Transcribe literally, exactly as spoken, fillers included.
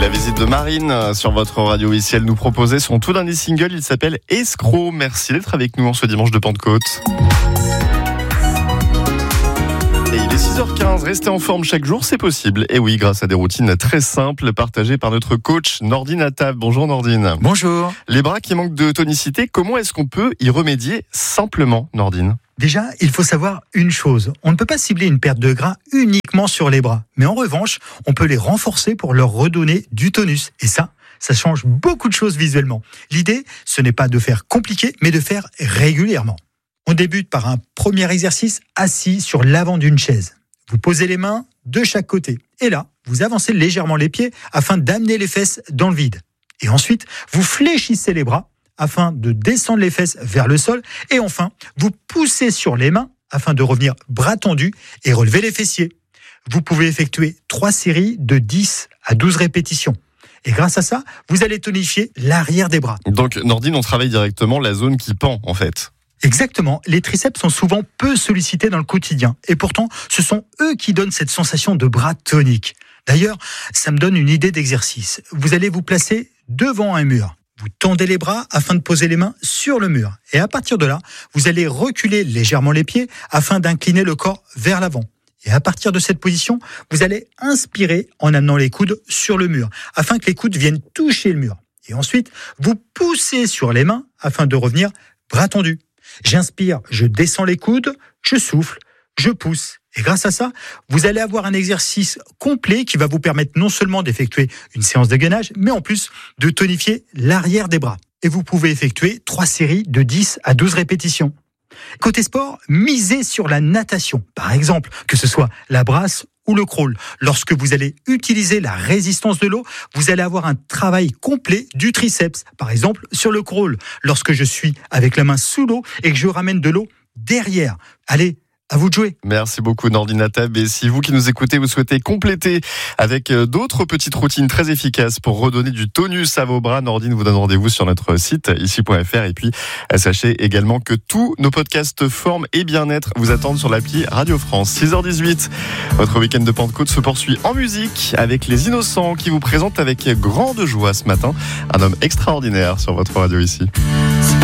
La visite de Marine sur votre radio ici, elle nous proposait son tout dernier single, il s'appelle Escroc. Merci d'être avec nous en ce dimanche de Pentecôte. Et il est six heures quinze, rester en forme chaque jour, c'est possible. Et oui, grâce à des routines très simples partagées par notre coach Nordine Attab. Bonjour Nordine. Bonjour. Les bras qui manquent de tonicité, comment est-ce qu'on peut y remédier simplement, Nordine ? Déjà, il faut savoir une chose. On ne peut pas cibler une perte de gras uniquement sur les bras. Mais en revanche, on peut les renforcer pour leur redonner du tonus. Et ça, ça change beaucoup de choses visuellement. L'idée, ce n'est pas de faire compliqué, mais de faire régulièrement. On débute par un premier exercice assis sur l'avant d'une chaise. Vous posez les mains de chaque côté. Et là, vous avancez légèrement les pieds afin d'amener les fesses dans le vide. Et ensuite, vous fléchissez les bras afin de descendre les fesses vers le sol. Et enfin, vous poussez sur les mains afin de revenir bras tendus et relever les fessiers. Vous pouvez effectuer trois séries de dix à douze répétitions. Et grâce à ça, vous allez tonifier l'arrière des bras. Donc, Nordine, on travaille directement la zone qui pend, en fait. Exactement. Les triceps sont souvent peu sollicités dans le quotidien. Et pourtant, ce sont eux qui donnent cette sensation de bras tonique. D'ailleurs, ça me donne une idée d'exercice. Vous allez vous placer devant un mur. Vous tendez les bras afin de poser les mains sur le mur. Et à partir de là, vous allez reculer légèrement les pieds afin d'incliner le corps vers l'avant. Et à partir de cette position, vous allez inspirer en amenant les coudes sur le mur, afin que les coudes viennent toucher le mur. Et ensuite, vous poussez sur les mains afin de revenir bras tendus. J'inspire, je descends les coudes, je souffle, je pousse. Et grâce à ça, vous allez avoir un exercice complet qui va vous permettre non seulement d'effectuer une séance de gainage, mais en plus de tonifier l'arrière des bras. Et vous pouvez effectuer trois séries de dix à douze répétitions. Côté sport, misez sur la natation. Par exemple, que ce soit la brasse ou le crawl. Lorsque vous allez utiliser la résistance de l'eau, vous allez avoir un travail complet du triceps. Par exemple, sur le crawl, lorsque je suis avec la main sous l'eau et que je ramène de l'eau derrière. Allez, à vous de jouer. Merci beaucoup Nordine Attab. Et si vous qui nous écoutez, vous souhaitez compléter avec d'autres petites routines très efficaces pour redonner du tonus à vos bras, Nordine vous donne rendez-vous sur notre site ici point f r. Et puis, sachez également que tous nos podcasts forme et bien-être vous attendent sur l'appli Radio France. six heures dix-huit, votre week-end de Pentecôte se poursuit en musique avec Les Innocents qui vous présentent avec grande joie ce matin un homme extraordinaire sur votre radio ici.